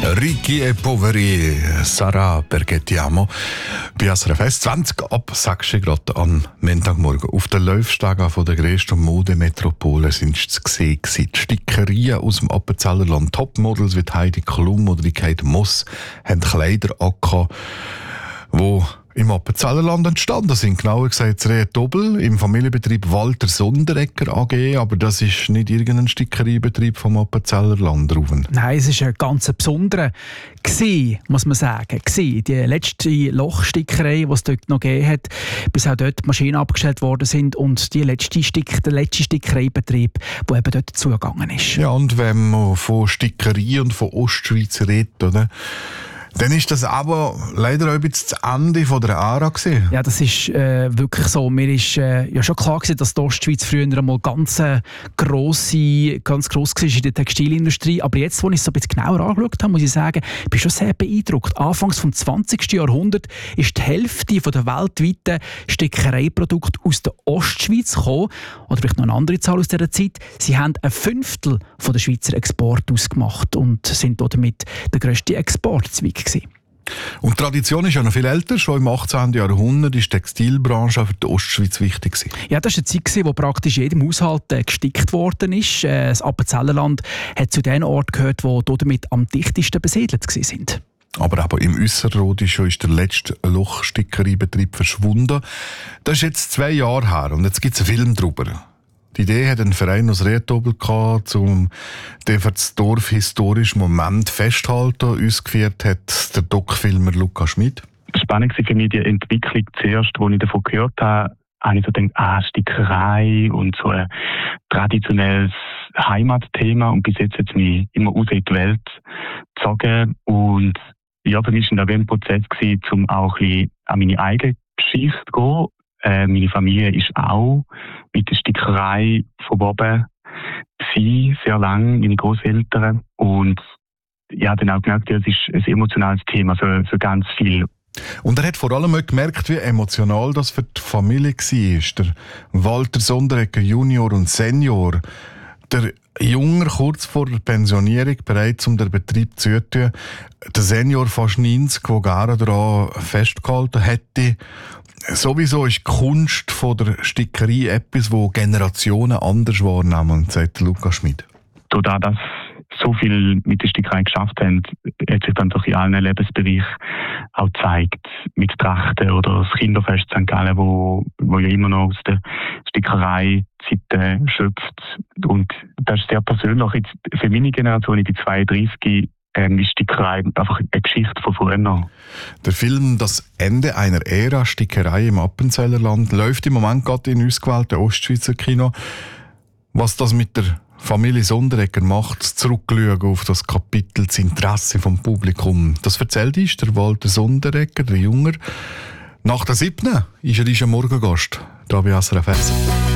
Ricchi e poveri, Sarà perché ti amo. Bei SRF 20 ab 6 Grad am Montagmorgen. Auf den Laufstegen von der grössten Modemetropole sind zu sehen. Die Stickerien aus dem Appenzellerland. Topmodels wie Heidi Klum oder Kate Moss haben Kleider angehabt, die im Appenzellerland entstanden sind. Genauer gesagt, Rehe Dobel im Familienbetrieb Walter Sonderegger AG. Aber das ist nicht irgendein Stickeriebetrieb vom Appenzellerland. Nein, es war ein ganz besonderer, muss man sagen. Die letzte Lochstickerei, die es dort noch gegeben hat, bis auch dort die Maschinen abgestellt worden sind und der letzte Stickereibetrieb, der eben dort zugegangen ist. Ja, und wenn man von Stickerei und von Ostschweiz redet, oder? Dann ist das aber leider auch ein bisschen das Ende von der Ära gewesen. Ja, das ist wirklich so. Mir ist ja schon klar gewesen, dass die Ostschweiz früher einmal ganz gross war in der Textilindustrie. Aber jetzt, als ich es so ein bisschen genauer angeschaut habe, muss ich sagen, ich bin schon sehr beeindruckt. Anfangs des 20. Jahrhunderts ist die Hälfte der weltweiten Stickereiprodukte aus der Ostschweiz gekommen. Oder vielleicht noch eine andere Zahl aus dieser Zeit. Sie haben ein Fünftel der Schweizer Export ausgemacht und sind damit der grösste Exportzweig gewesen. Und die Tradition ist ja noch viel älter. Schon im 18. Jahrhundert war die Textilbranche für die Ostschweiz wichtig gewesen. Ja, das war eine Zeit, wo praktisch jedem Haushalt gestickt worden ist. Das Appenzellerland hat zu den Orten gehört, die damit am dichtesten besiedelt waren. Aber im Üsserrhoden ist der letzte Lochstickereibetrieb verschwunden. Das ist jetzt 2 Jahre her und jetzt gibt es einen Film darüber. Die Idee hat ein Verein aus Rietobel gehabt, um den für das Dorf historischen Moment festzuhalten. Uns geführt hat der Doc-Filmer Lukas Schmid. Spannend war für mich die Entwicklung zuerst, als ich davon gehört habe. Habe ich so gedacht, Stickerei und so ein traditionelles Heimatthema. Und bis jetzt hat es mich immer raus in die Welt gezogen. Und ja, für mich war das ein Prozess, um auch ein bisschen an meine eigene Geschichte zu gehen. Meine Familie ist auch mit der Stickerei verwoben, sehr lang, meine Großeltern. Und ja, dann auch gemerkt, es ist ein emotionales Thema, so ganz viel. Und er hat vor allem auch gemerkt, wie emotional das für die Familie war. Der Walter Sonderegger Junior und Senior, der Junger kurz vor der Pensionierung bereit, um den Betrieb zu tun. Der Senior fast 90, der gerne daran festgehalten hätte. Sowieso ist die Kunst von der Stickerei etwas, das Generationen anders wahrnehmen, sagt Lukas Schmid. Dadurch, dass so viel mit der Stickerei geschafft haben, hat sich dann doch in allen Lebensbereichen auch gezeigt. Mit Trachten oder das Kinderfest St. Gallen, wo ja immer noch aus der Stickerei-Zeit schöpft. Und das ist sehr persönlich. Jetzt für meine Generation, ich bin 32, ist Stickerei einfach eine Geschichte von früher. Der Film «Das Ende einer Ära, Stickerei im Appenzellerland» läuft im Moment gerade in uns gewählten Ostschweizer Kino. Was das mit der Familie Sonderegger macht, zurückschauen auf das Kapitel, das Interesse vom Publikum. Das erzählt uns der Walter Sonderegger, der Junger. Nach der 7. ist er Morgengast, hier bei SRF 1.